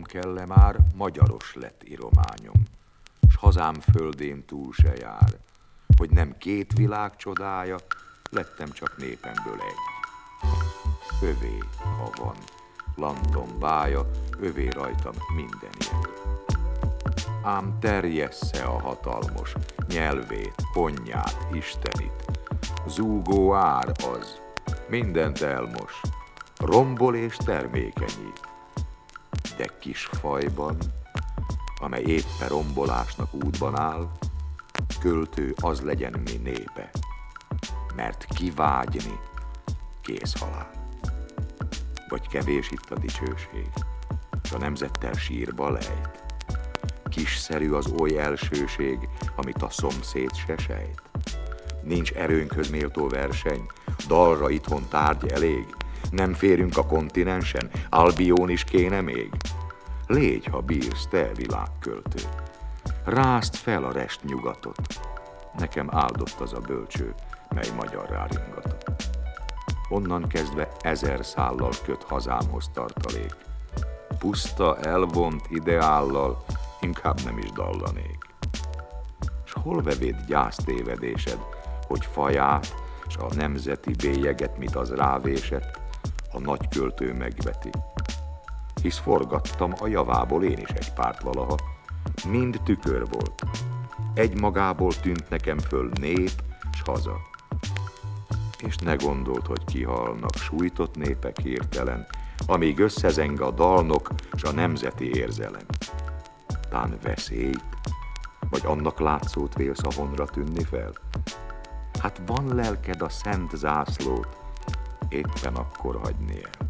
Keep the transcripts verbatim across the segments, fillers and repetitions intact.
kell-e már, magyaros lett irományom, s hazám földén túl se jár, hogy nem két világ csodája, lettem csak népemből egy. Övé, ha van, landom bája, övé rajtam minden jegy. Ám terjessze a hatalmos nyelvét, honnyát, istenit, zúgó ár az, mindent elmos, rombol és termékenyít. De kis fajban, amely éppen rombolásnak útban áll, költő az legyen, mi népe, mert kivágyni kész halál. Vagy kevés itt a dicsőség, s a nemzettel sírba lejt. Kisszerű az oly elsőség, amit a szomszéd se sejt. Nincs erőnkhöz méltó verseny, dalra itthon tárgy elég. Nem férünk a kontinensen, Albion is kéne még. Légy, ha bírsz, te világköltő, rázd fel a rest nyugatot. Nekem áldott az a bölcső, mely magyarrá ringatott. Onnan kezdve ezer szállal köt hazámhoz tartalék. Puszta, elvont ideállal inkább nem is dallanék. S hol vevéd gyásztévedésed, hogy faját, s a nemzeti bélyeget, mit az rávésett, a nagy költő megveti. Hisz forgattam a javából én is egy párt valaha, mind tükör volt. Egy magából tűnt nekem föl nép s haza. És ne gondold, hogy kihalnak sújtott népek hirtelen, amíg összezeng a dalnok s a nemzeti érzelem. Tán veszélyt, vagy annak látszót vélsz a honra tűnni fel? Hát van lelked a szent zászlót, éppen akkor hagyni el.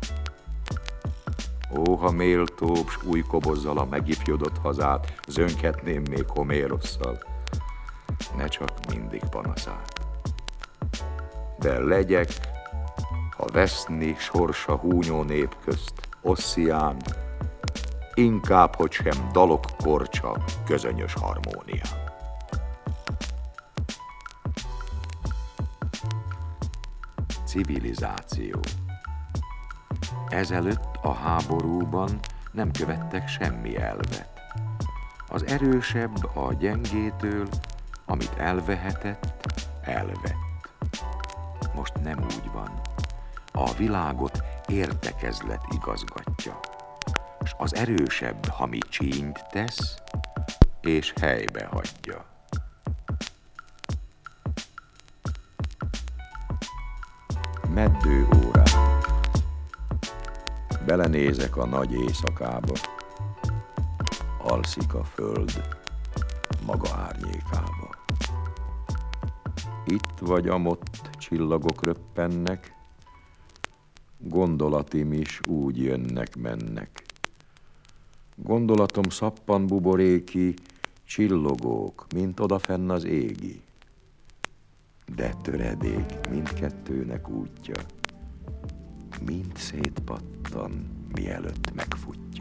Ó, ha méltóbb s új kobozzal a megifjodott hazát zönkhetném még Homérosszal, ne csak mindig panaszát. De legyek, ha veszni sorsa húnyó nép közt, Osszián, inkább, hogy sem dalok korcsa, közönyös harmónián. Civilizáció. Ezelőtt a háborúban nem követtek semmi elvet. Az erősebb a gyengétől, amit elvehetett, elvett. Most nem úgy van. A világot értekezlet igazgatja, s az erősebb, ha mi csínyt tesz, és helybe hagyja. Meddő órán. Belenézek a nagy éjszakába, alszik a föld maga árnyékába. Itt vagy amott csillagok röppennek, gondolatim is úgy jönnek-mennek. Gondolatom szappan buboréki, csillogók, mint odafenn az égi. De töredék mindkettőnek útja, mind szétpattan, mielőtt megfutja.